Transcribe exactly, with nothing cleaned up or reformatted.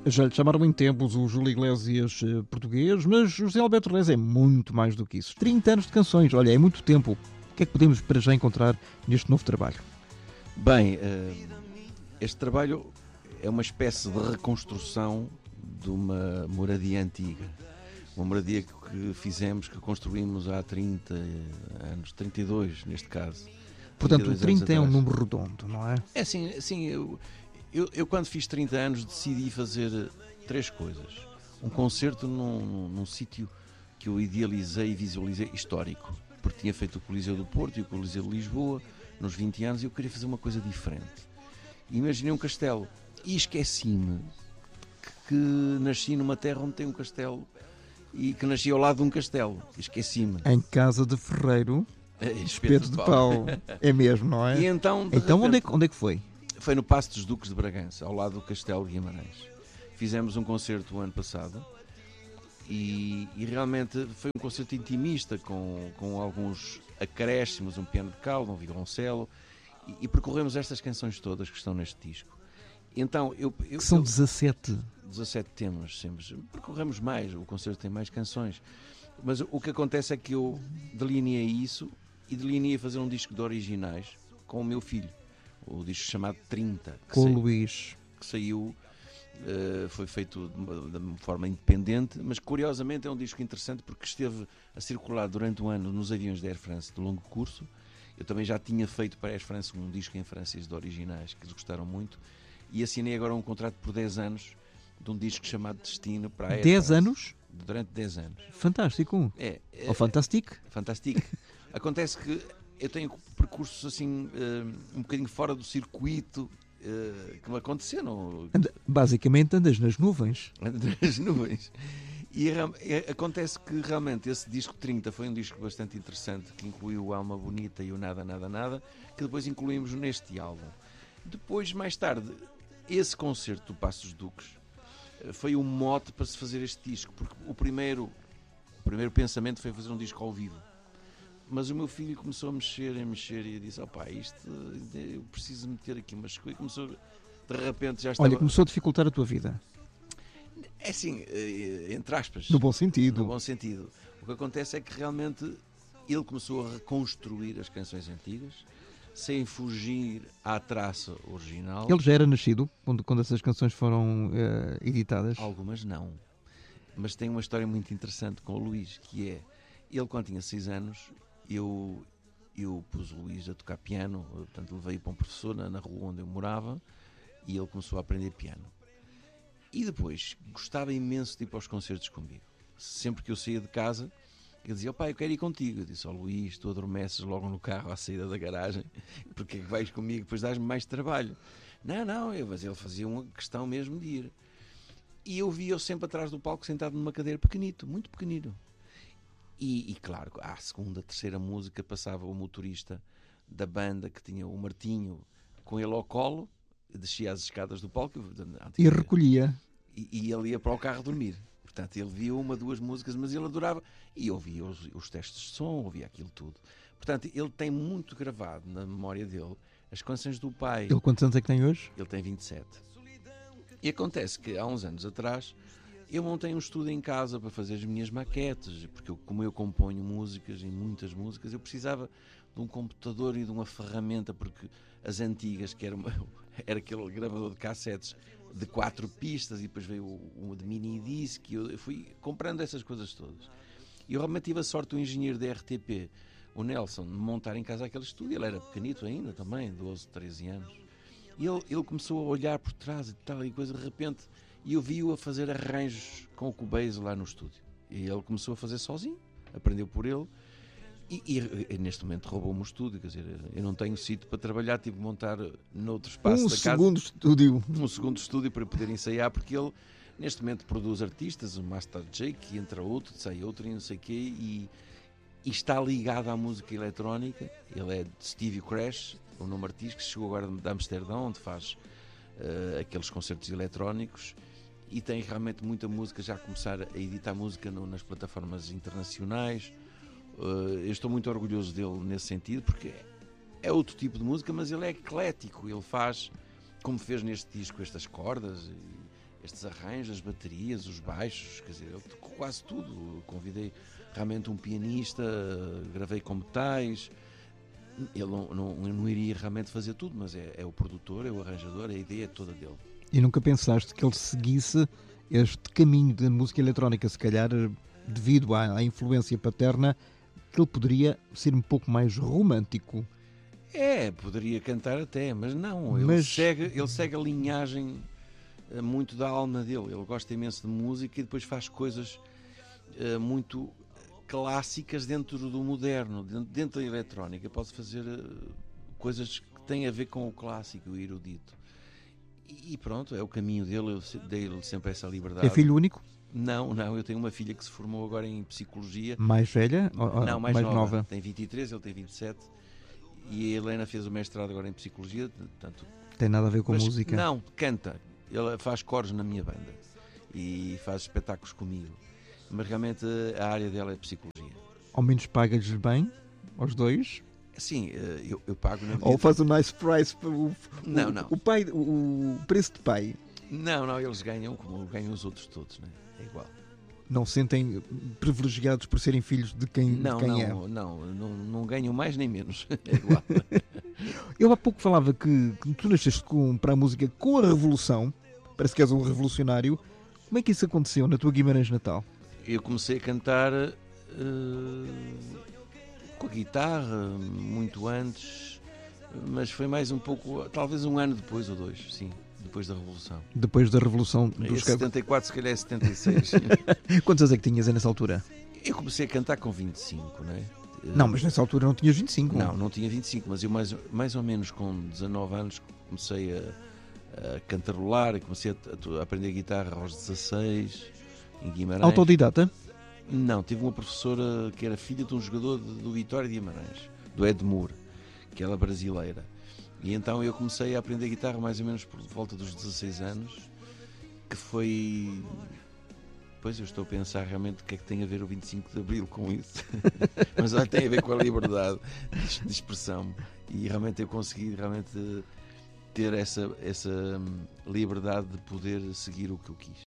Já lhe chamaram em tempos o Júlio Iglesias eh, português, mas José Alberto Reis é muito mais do que isso. trinta anos de canções, olha, é muito tempo. O que é que podemos para já encontrar neste novo trabalho? Bem, uh, este trabalho é uma espécie de reconstrução de uma moradia antiga. Uma moradia que fizemos, que construímos há trinta anos, trinta e dois neste caso. Portanto, trinta é um número redondo, não é? É assim, assim eu, eu, eu quando fiz trinta anos decidi fazer três coisas. Um concerto num, num, num sítio que eu idealizei e visualizei histórico, porque tinha feito o Coliseu do Porto e o Coliseu de Lisboa nos vinte anos e eu queria fazer uma coisa diferente. Imaginei um castelo e esqueci-me que, que nasci numa terra onde tem um castelo e que nasci ao lado de um castelo. Esqueci-me. Em Casa de Ferreiro, É, Espeto de Pau. É mesmo, não é? E então, então repente, onde, é que, onde é que foi? Foi no Paço dos Duques de Bragança, ao lado do Castelo de Guimarães. Fizemos um concerto o ano passado e, e realmente foi um concerto intimista, com, com alguns acréscimos, um piano de cauda, um violoncelo, e, e percorremos estas canções todas que estão neste disco. Então, eu, eu, que são eu, dezassete. dezassete temas, sempre. Percorremos mais, o concerto tem mais canções. Mas o que acontece é que eu delineei isso e delineei fazer um disco de originais com o meu filho. O disco chamado trinta. Com o sa... Luís. Que saiu, uh, foi feito de uma, de uma forma independente, mas curiosamente é um disco interessante porque esteve a circular durante um ano nos aviões da Air France de longo curso. Eu também já tinha feito para a Air France um disco em francês de originais que eles gostaram muito e assinei agora um contrato por dez anos de um disco chamado Destino para a Air dez France. anos? Durante dez anos. Fantástico. É, é, Ou fantástico. Fantástico. Acontece que eu tenho percursos assim um bocadinho fora do circuito que me aconteceram. Anda, basicamente andas nas nuvens. Andas nas nuvens. E acontece que realmente esse disco trinta foi um disco bastante interessante que incluiu o Alma Bonita e o Nada, Nada, Nada, que depois incluímos neste álbum. Depois, mais tarde, esse concerto do Paço dos Duques foi um mote para se fazer este disco, porque o primeiro, o primeiro pensamento foi fazer um disco ao vivo. Mas o meu filho começou a mexer, a mexer e disse, opá, isto, eu preciso meter aqui umas coisas. Começou, de repente já estava... Olha, começou a dificultar a tua vida. É assim, entre aspas. No bom sentido. No bom sentido. O que acontece é que realmente ele começou a reconstruir as canções antigas, sem fugir à traça original. Ele já era nascido quando, quando essas canções foram uh, editadas? Algumas não. Mas tem uma história muito interessante com o Luís, que é, ele quando tinha seis anos, eu, eu pus o Luís a tocar piano, portanto levei para um professor na, na rua onde eu morava, e ele começou a aprender piano. E depois, gostava imenso de ir para os concertos comigo. Sempre que eu saía de casa, ele dizia, oh, pai, eu quero ir contigo. Eu disse, ó oh, Luís, tu adormeces logo no carro à saída da garagem, porque é que vais comigo, depois dás-me mais trabalho. Não, não, eu, mas ele fazia uma questão mesmo de ir. E eu via-o sempre atrás do palco, sentado numa cadeira pequenito, muito pequenino. E, e claro, à segunda, terceira música passava o motorista da banda, que tinha o Martinho, com ele ao colo, descia as escadas do palco e recolhia. E, e ele ia para o carro dormir. Portanto, ele via uma, duas músicas, mas ele adorava. E ouvia os, os testes de som, ouvia aquilo tudo. Portanto, ele tem muito gravado na memória dele as canções do pai. Ele quantos anos é que tem hoje? Ele tem vinte e sete. E acontece que há uns anos atrás eu montei um estúdio em casa para fazer as minhas maquetes, porque eu, como eu componho músicas e muitas músicas, eu precisava de um computador e de uma ferramenta, porque as antigas, que era, uma, era aquele gravador de cassetes de quatro pistas, e depois veio o, o de mini disc, e eu fui comprando essas coisas todas. E eu realmente tive a sorte do engenheiro da R T P, o Nelson, de montar em casa aquele estúdio. Ele era pequenito ainda também, doze, treze anos. E ele, ele começou a olhar por trás e tal, e coisa de repente, e eu vi-o a fazer arranjos com o Cubase lá no estúdio. E ele começou a fazer sozinho, aprendeu por ele, e, e, e neste momento roubou-me o estúdio. Quer dizer, eu não tenho sítio para trabalhar, tive de montar noutro espaço um da casa. Um segundo estúdio. Um segundo estúdio para poder ensaiar, porque ele, neste momento, produz artistas, o Master Jake, entra outro, sai outro e não sei o quê, e, e está ligado à música eletrónica. Ele é de Stevie Crash, o nome artístico, chegou agora de Amsterdão, onde faz uh, aqueles concertos eletrónicos, e tem realmente muita música, já a começar a editar música no, nas plataformas internacionais. Uh, eu estou muito orgulhoso dele nesse sentido, porque é outro tipo de música, mas ele é eclético, ele faz, como fez neste disco, estas cordas, estes arranjos, as baterias, os baixos, quer dizer, ele tocou quase tudo. Convidei realmente um pianista, gravei como tais. Ele não, não, não iria realmente fazer tudo, mas é, é o produtor, é o arranjador, a ideia é toda dele. E nunca pensaste que ele seguisse este caminho da música eletrónica, se calhar devido à, à influência paterna, que ele poderia ser um pouco mais romântico? É, poderia cantar até, mas não, ele, Mas... segue, ele segue a linhagem muito da alma dele. Ele gosta imenso de música e depois faz coisas uh, muito clássicas dentro do moderno, dentro, dentro da eletrónica. Pode fazer uh, coisas que têm a ver com o clássico, o erudito. E, e pronto, é o caminho dele, eu dei-lhe sempre essa liberdade. É filho único? Não, não, eu tenho uma filha que se formou agora em psicologia. Mais velha? Ou, não, mais, mais nova. nova. Tem vinte e três, ele tem vinte e sete. E a Helena fez o mestrado agora em psicologia, portanto... Tem nada a ver com mas, música? Não, canta. Ele faz coros na minha banda e faz espetáculos comigo. Mas realmente a área dela é psicologia. Ao menos paga-lhes bem, aos dois? Sim, eu, eu pago na vida. Ou faz um nice price para o, não, o, não. o, pai, o preço de pai? Não, não, eles ganham como ganham os outros todos, né? É igual. Não se sentem privilegiados por serem filhos de quem, não, de quem não, é? Não, não, não, não ganham mais nem menos. É igual. Eu há pouco falava que, que tu nasceste com, para a música com a Revolução. Parece que és um revolucionário. Como é que isso aconteceu na tua Guimarães Natal? Eu comecei a cantar uh, com a guitarra muito antes, mas foi mais um pouco, talvez um ano depois ou dois, sim, depois da Revolução. Depois da Revolução dos... É setenta e quatro, se calhar é setenta e seis. Quantos anos é que tinhas nessa altura? Eu comecei a cantar com vinte e cinco, não é? Não, mas nessa altura não tinhas vinte e cinco. Não, não tinha vinte e cinco, mas eu mais, mais ou menos com dezanove anos comecei a, a cantarolar e comecei a, a aprender guitarra aos dezasseis, em Guimarães. Autodidata? Não, tive uma professora que era filha de um jogador de, do Vitória de Guimarães, do Edmur, que ela é brasileira. E então eu comecei a aprender guitarra mais ou menos por volta dos dezasseis anos, que foi... Pois eu estou a pensar realmente o que é que tem a ver o vinte e cinco de Abril com isso. Mas olha, tem a ver com a liberdade de expressão. E realmente eu consegui realmente ter essa, essa liberdade de poder seguir o que eu quis.